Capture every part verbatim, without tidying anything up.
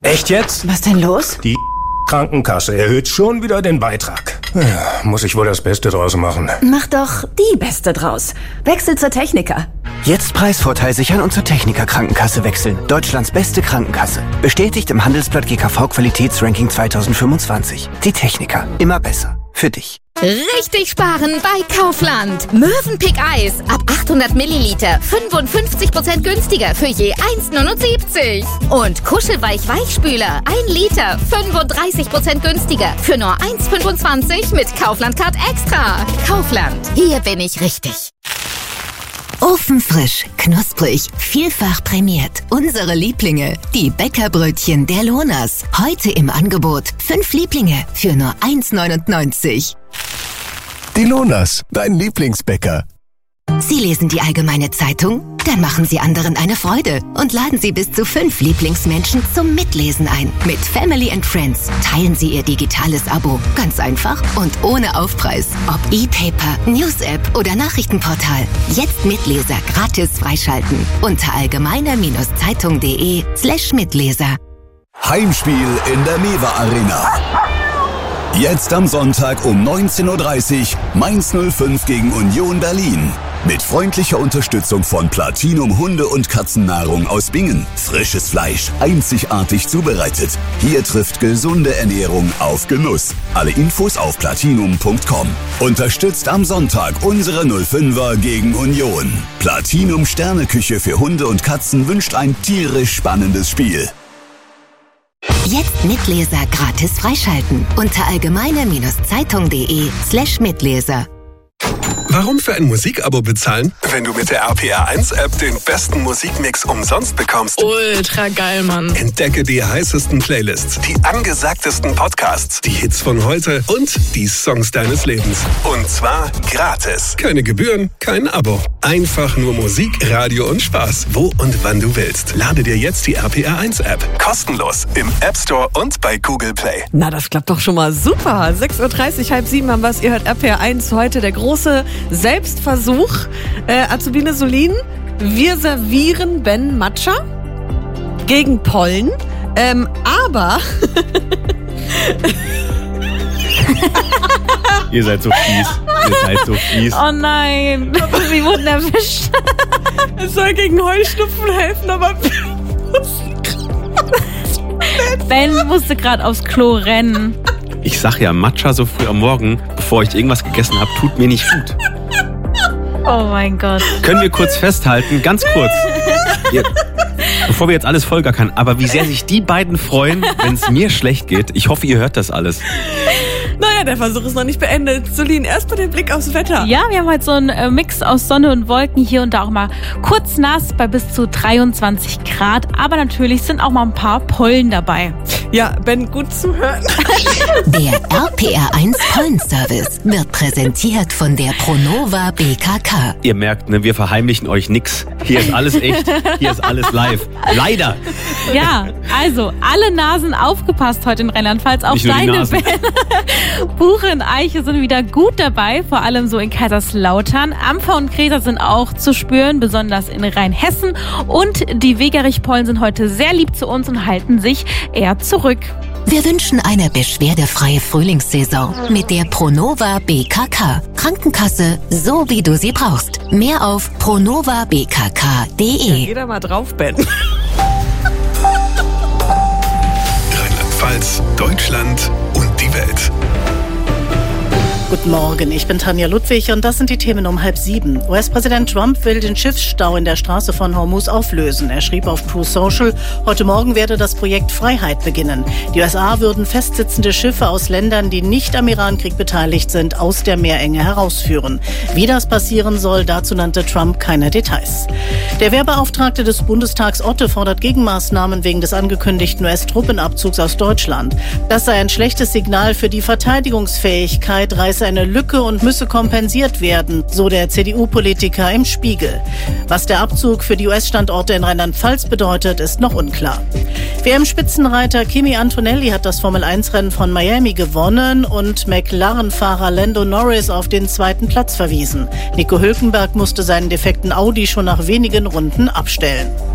Echt jetzt? Was denn los? Die Krankenkasse erhöht schon wieder den Beitrag. Ja, muss ich wohl das Beste draus machen. Mach doch die Beste draus. Wechsel zur Techniker. Jetzt Preisvorteil sichern und zur Techniker Krankenkasse wechseln. Deutschlands beste Krankenkasse. Bestätigt im Handelsblatt G K V Qualitätsranking zwanzig fünfundzwanzig. Die Techniker. Immer besser. Für dich. Richtig sparen bei Kaufland. Mövenpick Eis ab achthundert Milliliter fünfundfünfzig Prozent günstiger für je eins Komma neunundsiebzig. Und Kuschelweich Weichspüler ein Liter fünfunddreißig Prozent günstiger für nur eins Komma fünfundzwanzig mit Kaufland Card Extra. Kaufland. Hier bin ich richtig. Ofenfrisch, knusprig, vielfach prämiert. Unsere Lieblinge, die Bäckerbrötchen der Lonas. Heute im Angebot. Fünf Lieblinge für nur eins Komma neunundneunzig. Die Lonas, dein Lieblingsbäcker. Sie lesen die Allgemeine Zeitung? Dann machen Sie anderen eine Freude und laden Sie bis zu fünf Lieblingsmenschen zum Mitlesen ein. Mit Family and Friends teilen Sie Ihr digitales Abo. Ganz einfach und ohne Aufpreis. Ob E-Paper, News-App oder Nachrichtenportal. Jetzt Mitleser gratis freischalten. Unter allgemeine-zeitung.de slash Mitleser. Heimspiel in der Mewa Arena. Jetzt am Sonntag um neunzehn Uhr dreißig Mainz null fünf gegen Union Berlin. Mit freundlicher Unterstützung von Platinum Hunde- und Katzennahrung aus Bingen. Frisches Fleisch, einzigartig zubereitet. Hier trifft gesunde Ernährung auf Genuss. Alle Infos auf platinum punkt com. Unterstützt am Sonntag unsere null fünfer gegen Union. Platinum Sterneküche für Hunde und Katzen wünscht ein tierisch spannendes Spiel. Jetzt Mitleser gratis freischalten. Unter allgemeine-zeitung.de slash Mitleser. Warum für ein Musikabo bezahlen, wenn du mit der R P R eins App den besten Musikmix umsonst bekommst? Ultra geil, Mann. Entdecke die heißesten Playlists, die angesagtesten Podcasts, die Hits von heute und die Songs deines Lebens. Und zwar gratis. Keine Gebühren, kein Abo. Einfach nur Musik, Radio und Spaß, wo und wann du willst. Lade dir jetzt die R P R eins App. Kostenlos im App Store und bei Google Play. Na, das klappt doch schon mal super. sechs Uhr dreißig, halb sieben haben wir es. Ihr hört R P R eins. Heute der große Selbstversuch. Äh, Azubine Solin, wir servieren Ben Matcha gegen Pollen. Ähm, aber... Ihr seid so fies. Ihr seid so fies. Oh nein, sie wurden erwischt. Es soll gegen Heuschnupfen helfen, aber... Ben musste gerade aufs Klo rennen. Ich sag ja, Matcha so früh am Morgen, bevor ich irgendwas gegessen habe, tut mir nicht gut. Oh mein Gott. Können wir kurz festhalten, ganz kurz. Ihr, bevor wir jetzt alles vollgackern, aber wie sehr sich die beiden freuen, wenn es mir schlecht geht. Ich hoffe, ihr hört das alles. Naja, der Versuch ist noch nicht beendet. Solin, erstmal den Blick aufs Wetter. Ja, wir haben heute so einen äh, Mix aus Sonne und Wolken, hier und da auch mal kurz nass bei bis zu dreiundzwanzig Grad. Aber natürlich sind auch mal ein paar Pollen dabei. Ja, Ben, gut zu hören. Der R P R eins Pollenservice wird präsentiert von der Pronova B K K. Ihr merkt, ne, wir verheimlichen euch nix. Hier ist alles echt, hier ist alles live. Leider. Ja, also alle Nasen aufgepasst heute in Rheinland-Pfalz. Auch deine Ben. Buche und Eiche sind wieder gut dabei, vor allem so in Kaiserslautern. Ampfer und Kreta sind auch zu spüren, besonders in Rheinhessen. Und die Wegerich-Pollen sind heute sehr lieb zu uns und halten sich eher zurück. Wir wünschen eine beschwerdefreie Frühlingssaison mit der Pronova B K K. Krankenkasse, so wie du sie brauchst. Mehr auf pronova b k k punkt d e. Ja, geh da mal drauf, Ben. Rheinland-Pfalz, Deutschland und die Welt. Guten Morgen, ich bin Tanja Ludwig und das sind die Themen um halb sieben. U S-Präsident Trump will den Schiffsstau in der Straße von Hormuz auflösen. Er schrieb auf Truth Social, heute Morgen werde das Projekt Freiheit beginnen. Die U S A würden festsitzende Schiffe aus Ländern, die nicht am Irankrieg beteiligt sind, aus der Meerenge herausführen. Wie das passieren soll, dazu nannte Trump keine Details. Der Wehrbeauftragte des Bundestags Otte fordert Gegenmaßnahmen wegen des angekündigten U S-Truppenabzugs aus Deutschland. Das sei ein schlechtes Signal für die Verteidigungsfähigkeit, reiße eine Lücke und müsse kompensiert werden, so der C D U-Politiker im Spiegel. Was der Abzug für die U S-Standorte in Rheinland-Pfalz bedeutet, ist noch unklar. W M-Spitzenreiter Kimi Antonelli hat das Formel eins Rennen von Miami gewonnen und McLaren-Fahrer Lando Norris auf den zweiten Platz verwiesen. Nico Hülkenberg musste seinen defekten Audi schon nach wenigen Runden abstellen.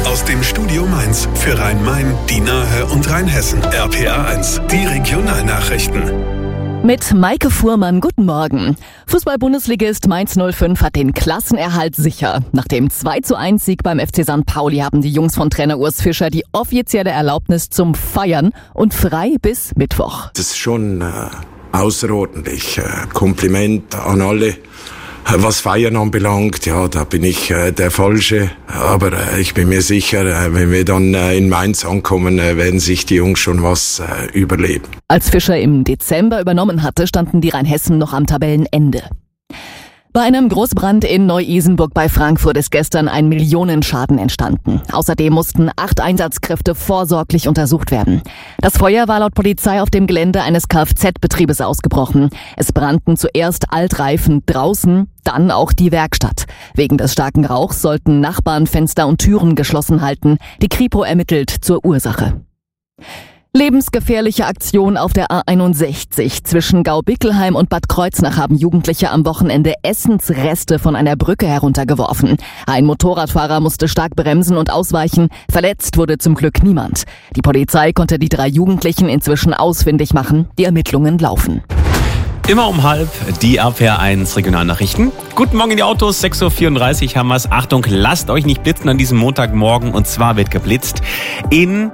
Aus dem Studio Mainz für Rhein-Main, die Nahe und Rheinhessen. R P R eins, die Regionalnachrichten. Mit Maike Fuhrmann, guten Morgen. Fußball-Bundesligist Mainz null fünf hat den Klassenerhalt sicher. Nach dem zwei zu eins Sieg beim F C Sankt Pauli haben die Jungs von Trainer Urs Fischer die offizielle Erlaubnis zum Feiern und frei bis Mittwoch. Das ist schon äh, außerordentlich. Äh, Kompliment an alle. Was Feiern anbelangt, ja, da bin ich äh, der Falsche. Aber äh, ich bin mir sicher, äh, wenn wir dann äh, in Mainz ankommen, äh, werden sich die Jungs schon was äh, überleben. Als Fischer im Dezember übernommen hatte, standen die Rheinhessen noch am Tabellenende. Bei einem Großbrand in Neu-Isenburg bei Frankfurt ist gestern ein Millionenschaden entstanden. Außerdem mussten acht Einsatzkräfte vorsorglich untersucht werden. Das Feuer war laut Polizei auf dem Gelände eines Kfz-Betriebes ausgebrochen. Es brannten zuerst Altreifen draußen, dann auch die Werkstatt. Wegen des starken Rauchs sollten Nachbarn Fenster und Türen geschlossen halten. Die Kripo ermittelt zur Ursache. Lebensgefährliche Aktion auf der A einundsechzig. Zwischen Gaubickelheim und Bad Kreuznach haben Jugendliche am Wochenende Essensreste von einer Brücke heruntergeworfen. Ein Motorradfahrer musste stark bremsen und ausweichen. Verletzt wurde zum Glück niemand. Die Polizei konnte die drei Jugendlichen inzwischen ausfindig machen. Die Ermittlungen laufen. Immer um halb die R P R eins Regionalnachrichten. Guten Morgen in die Autos, sechs Uhr vierunddreißig haben wir's. Achtung, lasst euch nicht blitzen an diesem Montagmorgen. Und zwar wird geblitzt in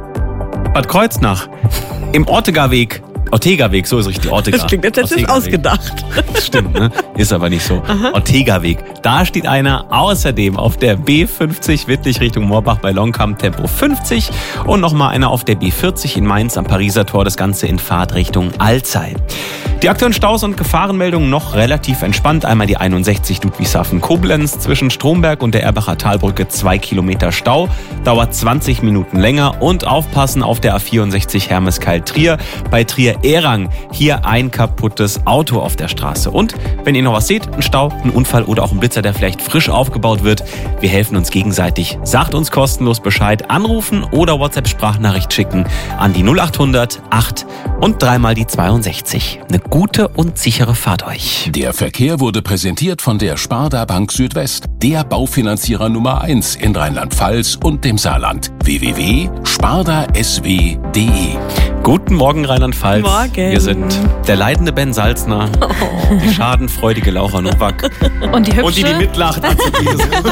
Bad Kreuznach, im Ortegaweg. Ortegaweg, so ist richtig, Ortega. Das klingt jetzt letztlich ausgedacht. Das stimmt, ne? Ist aber nicht so. Ortegaweg. Da steht einer außerdem auf der B fünfzig Wittlich Richtung Moorbach bei Longkamp Tempo fünfzig und nochmal einer auf der B vierzig in Mainz am Pariser Tor, das Ganze in Fahrtrichtung Alzey. Die aktuellen Staus und Gefahrenmeldungen noch relativ entspannt. Einmal die einundsechzig Ludwigshafen-Koblenz zwischen Stromberg und der Erbacher Talbrücke zwei Kilometer Stau. Dauert zwanzig Minuten länger und aufpassen auf der A vierundsechzig Hermeskeil-Trier. Bei Trier-Erang hier ein kaputtes Auto auf der Straße. Und wenn ihr noch was seht, ein Stau, ein Unfall oder auch ein Blitzer, der vielleicht frisch aufgebaut wird, wir helfen uns gegenseitig. Sagt uns kostenlos Bescheid, anrufen oder WhatsApp-Sprachnachricht schicken an die null acht hundert acht und dreimal die zweiundsechzig. Eine gute und sichere Fahrt euch. Der Verkehr wurde präsentiert von der Sparda Bank Südwest, der Baufinanzierer Nummer eins in Rheinland-Pfalz und dem Saarland. w w w punkt sparda s w punkt d e. Guten Morgen Rheinland-Pfalz. Morgen. Wir sind der leidende Ben Salzner, oh. die schadenfreudige Laura Nowak und die hübsche und die, die mitlacht.